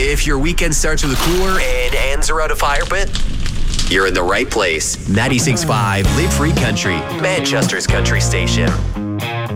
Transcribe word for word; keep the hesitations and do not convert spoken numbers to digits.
If your weekend starts with a cooler and ends around a fire pit, you're in the right place. ninety-six point five Live Free Country, Manchester's country station.